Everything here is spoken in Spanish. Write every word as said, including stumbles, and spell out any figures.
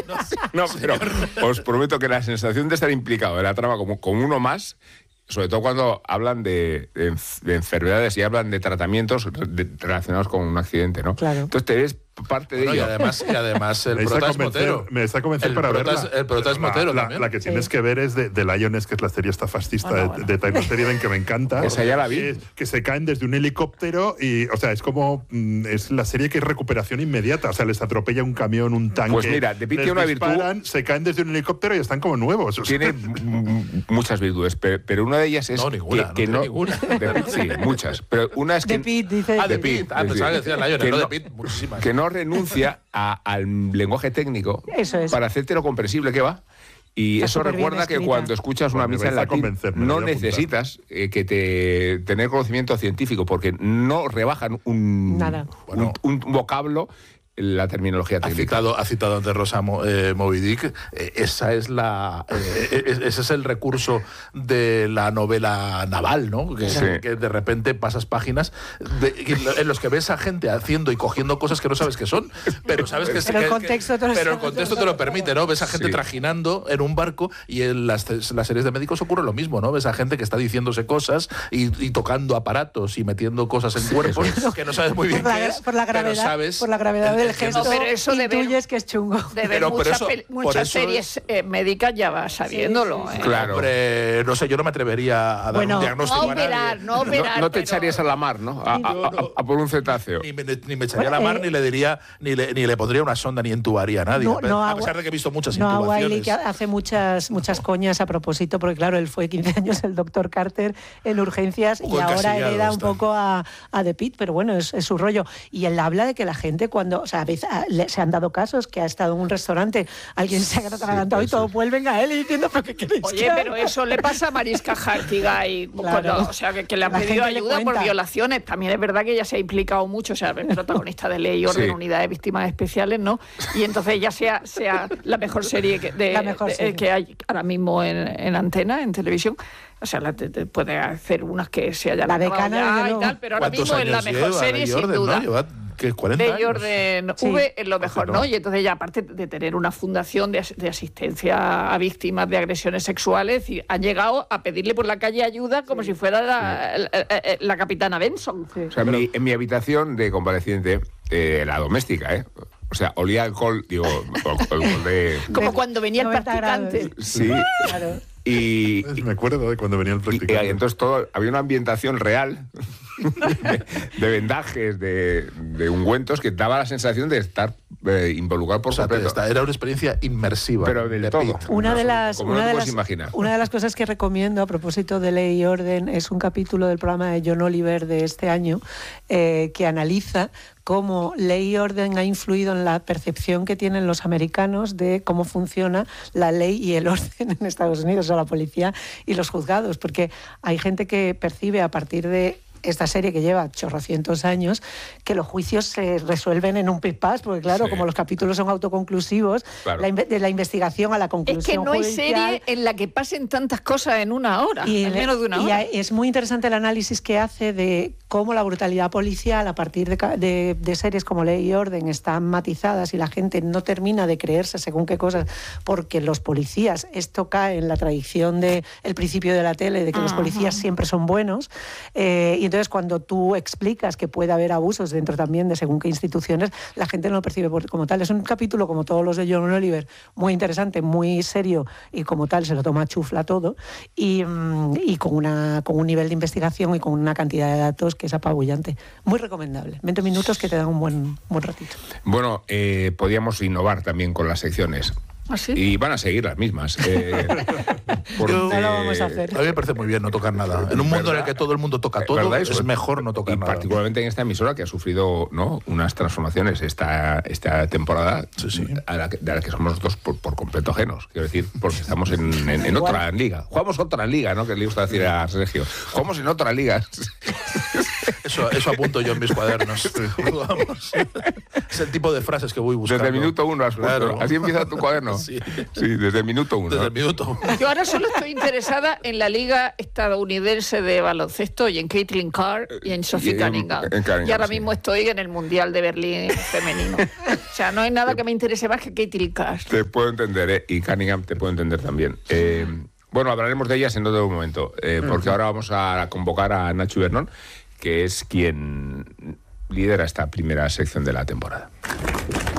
No, pero os prometo que la sensación de estar implicado en la trama como, como uno más, sobre todo cuando hablan de, de, de enfermedades y hablan de tratamientos de, relacionados con un accidente, ¿no? Claro. Entonces te ves parte de Bueno, ello. Y además, y además el prota es Motero. Me está convenciendo para prota verla. Es, el prota es Motero la, también. La, la que tienes sí. que ver es de, de Lions, que es la serie esta fascista bueno, de, bueno. de Taylor Sheridan, que me encanta. Esa ya la vi. Que, que se caen desde un helicóptero y, o sea, es como... Mm, es la serie que es recuperación inmediata. O sea, les atropella un camión, un tanque. Pues mira, The Pitt tiene una disparan, virtud. Se caen desde un helicóptero y están como nuevos. O sea. Tiene m- muchas virtudes, pero, pero una de ellas es No, ninguna, que, que no no... tiene ninguna. The Pitt, sí, muchas. Pero una es que... De Pitt, dice. Ah, de The Pitt, Pitt. Ah, sí, pensaba sí. que decía Lion, Que no de no- Pitt, muchísimas. que no renuncia a, al lenguaje técnico Eso es. para hacerte lo comprensible que va. Y Está eso superbién recuerda que escrita. cuando escuchas una Bueno, me misa en vais a latín convencer, me lo no voy a apuntar. necesitas eh, que te tener conocimiento científico, porque no rebajan un, Nada. un, un vocablo la terminología Ha técnica. citado, ha citado antes Rosa eh, Moby Dick. Eh, esa es la, eh, ese es el recurso de la novela naval, ¿no? Que, Sí. que de repente pasas páginas de, en los que ves a gente haciendo y cogiendo cosas que no sabes qué son, pero sabes que, Pero el que- contexto te lo pero el sabe, contexto te te lo lo permite, ¿no? Ves a gente Sí. trajinando en un barco y en las, las series de médicos ocurre lo mismo, ¿no? Ves a gente que está diciéndose cosas y, y tocando aparatos y metiendo cosas en cuerpos que no sabes muy bien Por la, qué gra- es, por la pero gravedad, sabes por la gravedad el- del el- gesto, No, pero eso de ver- intuyes que es chungo. De ver Pero por muchas, eso- pel- por muchas eso series eh, médicas ya vas sabiéndolo. sí, ¿eh? Claro. Hombre, no sé, yo no me atrevería a dar Bueno, un diagnóstico No a nadie. operar, no No, operar. no te pero- echarías a la mar, ¿no? A, a- a- a por un cetáceo. Ni me, ni me echaría a la Bueno, mar, eh, ni le diría, ni le, ni le pondría una sonda, ni entubaría a nadie. No, a pe- no, a a- pesar de que he visto muchas No, a intubaciones. Wiley, que hace muchas, muchas coñas a propósito, porque claro, él fue quince años el doctor Carter en urgencias Un y poco ahora encasillado hereda un está. poco a, a The Pitt, pero bueno, es, es su rollo. Y él habla de que la gente cuando, o sea, a veces ah, le- se han dado casos que ha estado en un restaurante, alguien se ha atragantado y eso todos es. vuelven a él y diciendo, ¿pero qué queréis? Oye, que haga?". pero eso le pasa a Mariska Hargitay, Claro. cuando- o sea, que, que le han La pedido gente le ayuda por cuenta. violaciones. También es verdad que ella se ha implicado mucho, o sea, es protagonista de Ley y Orden, Sí. Unidad de Víctimas Especiales, ¿no? Y entonces ella sea, sea la mejor serie que, de, La mejor de- serie. que hay ahora mismo en, en antena, en televisión. O sea, la, te, te puede hacer unas que se hayan La acabado Decana, ya desde y luego. tal, pero ahora ¿Cuántos mismo es la años mejor lleva serie Ley y sin Orden, duda. ¿no? Lleva, ¿qué, cuarenta Ley y años? Orden Sí. V es lo mejor, ¿no? ¿no? Y entonces ya aparte de tener una fundación de, as- de asistencia a víctimas de agresiones sexuales, y han llegado a pedirle por la calle ayuda como si fuera la, la- la- la capitana Benson. O sea, en mi, en mi habitación de convaleciente, eh, la doméstica, ¿eh? O sea, olía alcohol, digo, alcohol de... Como De cuando venía el noventa practicante. grados. Sí. Claro. Y, Pues Me acuerdo de cuando venía el y- y practicante. entonces todo, había una ambientación real de, de vendajes, de, de ungüentos, que daba la sensación de estar eh, involucrado por O sea, completo. esta era una experiencia inmersiva. Pero del de todo. Pitt. Una de las, Como no una, te de puedes las, imaginar. una de las cosas que recomiendo a propósito de Ley y Orden es un capítulo del programa de John Oliver de este año eh, que analiza cómo Ley y Orden ha influido en la percepción que tienen los americanos de cómo funciona la ley y el orden en Estados Unidos, o sea, la policía y los juzgados, porque hay gente que percibe a partir de esta serie que lleva chorrocientos años, que los juicios se resuelven en un pis-pas, porque claro, Sí. como los capítulos son autoconclusivos, Claro. la inve- de la investigación a la Es conclusión que no hay judicial. serie en la que pasen tantas cosas en una hora, Y, en le- menos de una y hora. hay- es muy interesante el análisis que hace de cómo la brutalidad policial a partir de, ca- de- de series como Ley y Orden están matizadas y la gente no termina de creerse según qué cosas, porque los policías, esto cae en la tradición del principio de la tele, de que los Ajá. policías siempre son buenos, eh, y entonces cuando tú explicas que puede haber abusos dentro también de según qué instituciones, la gente no lo percibe por- como tal. Es un capítulo como todos los de John Oliver, muy interesante, muy serio, y como tal se lo toma a chufla todo, y, mm, y con, una, con un nivel de investigación y con una cantidad de datos que es apabullante. Muy recomendable. veinte minutos que te dan un buen, buen ratito. Bueno, eh, podíamos innovar también con las secciones. ¿Ah, sí? Y van a seguir las mismas. eh, porque- No lo vamos a hacer. A mí me parece muy bien no tocar nada. En un mundo en el que todo el mundo toca todo, ¿Verdad? es Eso? mejor no tocar y nada. particularmente en esta emisora que ha sufrido, ¿no?, unas transformaciones esta, esta temporada, Sí, sí. A la que, de la que somos nosotros por, por completo ajenos. Quiero decir, porque estamos en, en- en otra liga. Jugamos otra liga, ¿no?, que le gusta decir a Sergio. Jugamos en otra liga. Eso, eso apunto yo en mis cuadernos. Jugamos. Es el tipo de frases que voy buscando. Desde el minuto uno has puesto. Claro. Así empieza tu cuaderno. Sí. Sí, desde el minuto uno. Desde el minuto. Yo ahora solo estoy interesada en la Liga Estadounidense de Baloncesto y en Caitlin Carr y en Sophie Y en- Cunningham. en Cunningham, Y ahora sí. mismo estoy en el Mundial de Berlín femenino. O sea, no hay nada que me interese más que Caitlin Carr. Te puedo entender, ¿eh? Y Cunningham te puedo entender también. Eh, bueno, hablaremos de ellas en otro momento, eh, porque ahora vamos a convocar a Nacho Ibernón, que es quien lidera esta primera sección de la temporada.